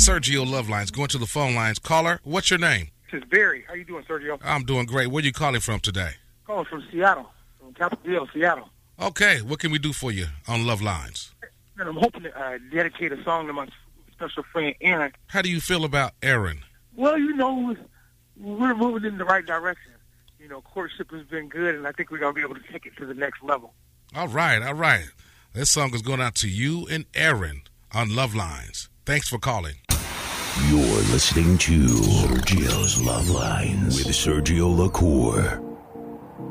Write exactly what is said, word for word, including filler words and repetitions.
Sergio Love Lines. Going to the phone lines. Caller, what's your name? This is Barry. How you doing, Sergio? I'm doing great. Where are you calling from today? Calling from Seattle, from Capitol Hill, Seattle. Okay, what can we do for you on Love Lines? And I'm hoping to uh, dedicate a song to my special friend, Aaron. How do you feel about Aaron? Well, you know, we're moving in the right direction. You know, courtship has been good, and I think we're going to be able to take it to the next level. All right, all right. This song is going out to you and Aaron on Love Lines. Thanks for calling. You're listening to Sergio's Love Lines with Sergio LaCour.